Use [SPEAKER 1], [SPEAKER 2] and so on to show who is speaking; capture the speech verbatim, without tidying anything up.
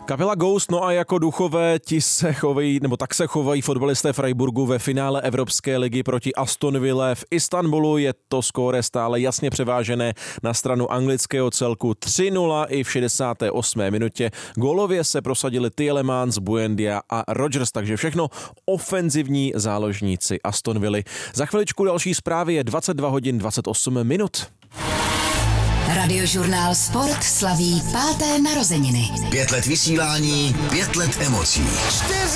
[SPEAKER 1] Kapela Ghost, no a jako duchové ti se chovají, nebo tak se chovají fotbalisté Freiburgu ve finále Evropské ligy proti Aston Ville v Istanbulu. Je to skóre stále jasně převážené na stranu anglického celku tři nula i v šedesáté osmé minutě. Gólově se prosadili Tielemans, Buendia a Rodgers, takže všechno ofenzivní záložníci Aston Villy. Za chviličku další zprávy je dvacet dva hodin dvacet osm minut.
[SPEAKER 2] Radiožurnál Sport slaví páté narozeniny.
[SPEAKER 3] Pět let vysílání, pět let emocí.